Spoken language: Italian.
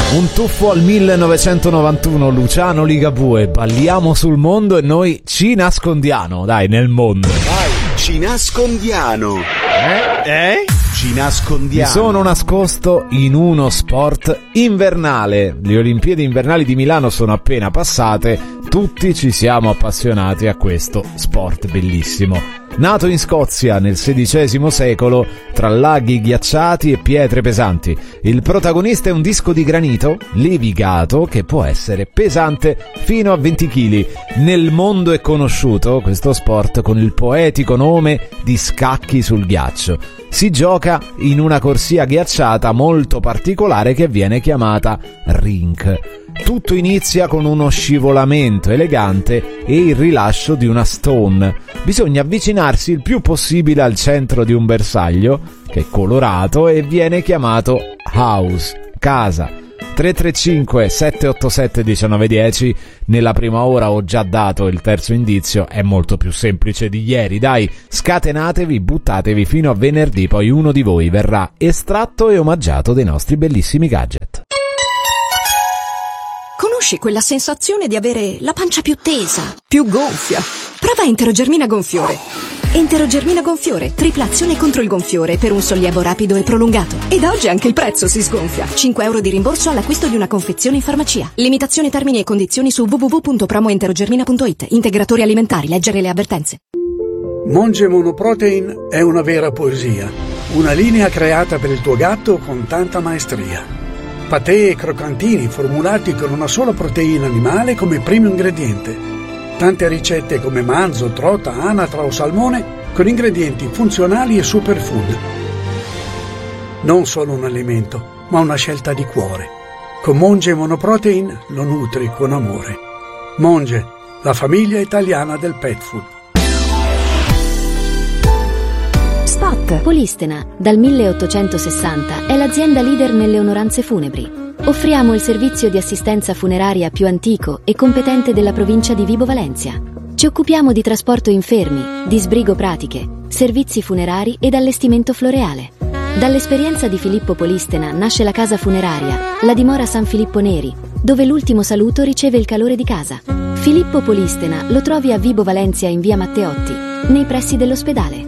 Un tuffo al 1991, Luciano Ligabue, balliamo sul mondo e noi ci nascondiamo, dai, nel mondo. Dai, ci nascondiamo. Ci nascondiamo. Mi sono nascosto in uno sport invernale. Le Olimpiadi invernali di Milano sono appena passate. Tutti ci siamo appassionati a questo sport bellissimo. Nato in Scozia nel XVI secolo, tra laghi ghiacciati e pietre pesanti. Il protagonista è un disco di granito levigato che può essere pesante fino a 20 kg. Nel mondo è conosciuto questo sport con il poetico nome di scacchi sul ghiaccio. Si gioca in una corsia ghiacciata molto particolare che viene chiamata rink. Tutto inizia con uno scivolamento elegante e il rilascio di una stone. Bisogna avvicinarsi il più possibile al centro di un bersaglio, che è colorato e viene chiamato house, casa. 335 787 1910. Nella prima ora ho già dato il terzo indizio, è molto più semplice di ieri. Dai, scatenatevi, buttatevi fino a venerdì, poi uno di voi verrà estratto e omaggiato dei nostri bellissimi gadget. Conosci quella sensazione di avere la pancia più tesa, più gonfia? Prova Enterogermina Gonfiore. Enterogermina Gonfiore, tripla azione contro il gonfiore per un sollievo rapido e prolungato. Ed oggi anche il prezzo si sgonfia. 5 euro di rimborso all'acquisto di una confezione in farmacia. Limitazioni, termini e condizioni su www.promoenterogermina.it. Integratori alimentari, leggere le avvertenze. Monge Monoprotein è una vera poesia. Una linea creata per il tuo gatto con tanta maestria. Patè e croccantini formulati con una sola proteina animale come primo ingrediente. Tante ricette come manzo, trota, anatra o salmone con ingredienti funzionali e superfood. Non solo un alimento, ma una scelta di cuore. Con Monge Monoprotein lo nutri con amore. Monge, la famiglia italiana del pet food. Spot Polistena, dal 1860, è l'azienda leader nelle onoranze funebri. Offriamo il servizio di assistenza funeraria più antico e competente della provincia di Vibo Valentia. Ci occupiamo di trasporto infermi, di sbrigo pratiche, servizi funerari ed allestimento floreale. Dall'esperienza di Filippo Polistena nasce la casa funeraria, la dimora San Filippo Neri, dove l'ultimo saluto riceve il calore di casa. Filippo Polistena lo trovi a Vibo Valentia in via Matteotti, nei pressi dell'ospedale.